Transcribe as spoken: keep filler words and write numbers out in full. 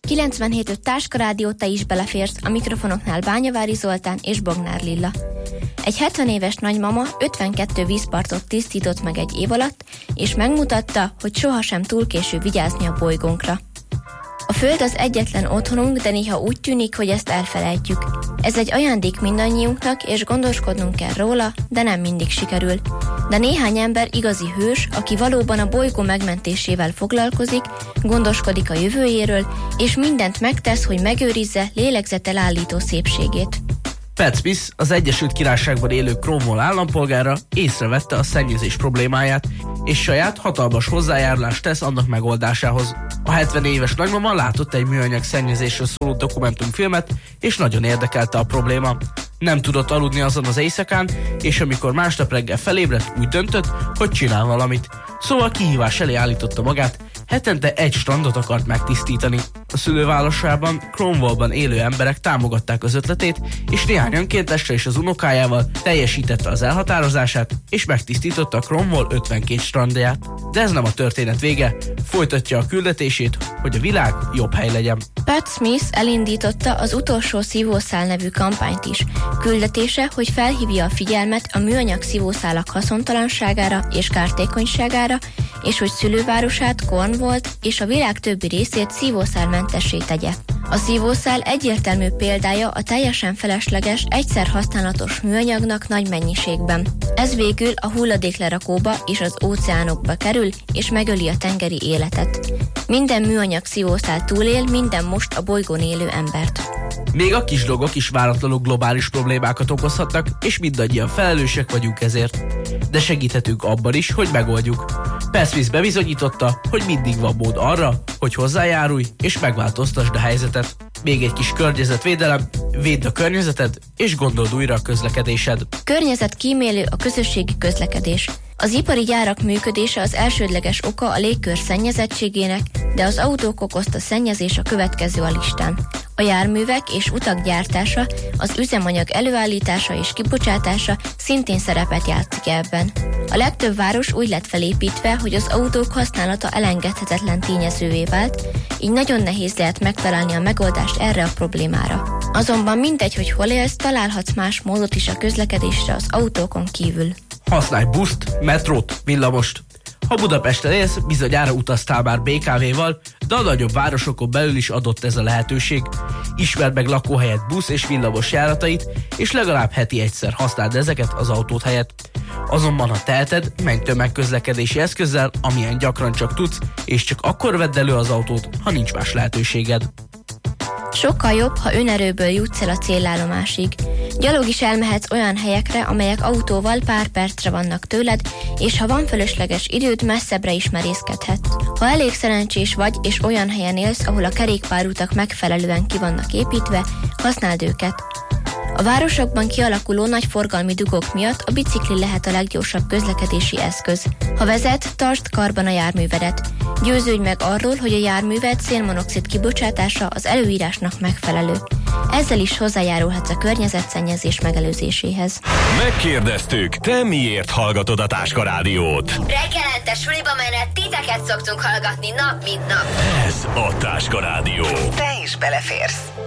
kilencvenhét öt Táska Rádió, te is beleférsz, a mikrofonoknál Bányavári Zoltán és Bognár Lilla. Egy hetven éves nagymama ötvenkettő vízpartot tisztított meg egy év alatt, és megmutatta, hogy sohasem túl késő vigyázni a bolygónkra. A Föld az egyetlen otthonunk, de néha úgy tűnik, hogy ezt elfelejtjük. Ez egy ajándék mindannyiunknak, és gondoskodnunk kell róla, de nem mindig sikerül. De néhány ember igazi hős, aki valóban a bolygó megmentésével foglalkozik, gondoskodik a jövőjéről, és mindent megtesz, hogy megőrizze lélegzetelállító szépségét. Pat Smith, az Egyesült Királyságban élő Cromwell állampolgára észrevette a szennyezés problémáját, és saját hatalmas hozzájárulást tesz annak megoldásához. A hetven éves nagymama látott egy műanyag szennyezésről szóló dokumentumfilmet, és nagyon érdekelte a probléma. Nem tudott aludni azon az éjszakán, és amikor másnap reggel felébredt, úgy döntött, hogy csinál valamit. Szóval kihívás elé állította magát, hetente egy strandot akart megtisztítani. A szülővárosában, Cromwellban élő emberek támogatták az ötletét, és néhány önkéntesre és az unokájával teljesítette az elhatározását, és megtisztította a Cromwell ötvenkét strandját. De ez nem a történet vége, folytatja a küldetését, hogy a világ jobb hely legyen. Pat Smith elindította az Utolsó szívószál nevű kampányt is. Küldetése, hogy felhívja a figyelmet a műanyag szívószálak haszontalanságára és kártékonyságára, és hogy szülővárosát, Cornwallt és a világ többi részét szívószálmentessé tegye. A szívószál egyértelmű példája a teljesen felesleges, egyszer használatos műanyagnak nagy mennyiségben. Ez végül a hulladéklerakóba és az óceánokba kerül, és megöli a tengeri életet. Minden műanyag szívószál túlél minden most a bolygón élő embert. Még a kis dolgok is váratlanul globális problémákat okozhatnak, és mindannyian felelősek vagyunk ezért. De segíthetünk abban is, hogy megoldjuk. Pat Smith bebizonyította, hogy mindig van mód arra, hogy hozzájárulj és megváltoztasd a helyzetet. Még egy kis környezetvédelem, védd a környezeted, és gondold újra a közlekedésed. Környezetkímélő a közösségi közlekedés. Az ipari gyárak működése az elsődleges oka a légkör szennyezettségének, de az autók okozta szennyezés a következő a listán. A járművek és utak gyártása, az üzemanyag előállítása és kibocsátása szintén szerepet játszik ebben. A legtöbb város úgy lett felépítve, hogy az autók használata elengedhetetlen tényezővé vált, így nagyon nehéz lehet megtalálni a megoldást erre a problémára. Azonban mindegy, hogy hol élsz, találhatsz más módot is a közlekedésre az autókon kívül. Használj buszt, metrót, villamost. Ha Budapesten élsz, bizonyára utaztál már bé ká vé-val, de a nagyobb városokon belül is adott ez a lehetőség. Ismerd meg lakóhelyed busz és villamos járatait, és legalább heti egyszer használd ezeket az autót helyett. Azonban, ha teheted, menj tömegközlekedési eszközzel, amilyen gyakran csak tudsz, és csak akkor vedd elő az autót, ha nincs más lehetőséged. Sokkal jobb, ha önerőből jutsz el a célállomásig. Gyalog is elmehetsz olyan helyekre, amelyek autóval pár percre vannak tőled, és ha van fölösleges időd, messzebbre is merészkedhetsz. Ha elég szerencsés vagy, és olyan helyen élsz, ahol a kerékpárutak megfelelően ki vannak építve, használd őket. A városokban kialakuló nagy forgalmi dugók miatt a bicikli lehet a leggyorsabb közlekedési eszköz. Ha vezet, tartsd karban a járművedet. Győződj meg arról, hogy a járműved szénmonoxid kibocsátása az előírásnak megfelelő. Ezzel is hozzájárulhatsz a környezetszennyezés megelőzéséhez. Megkérdeztük, te miért hallgatod a Táska Rádiót? Reggelente suliba menet titeket szoktunk hallgatni nap mint nap. Ez a Táska Rádió. Te is beleférsz.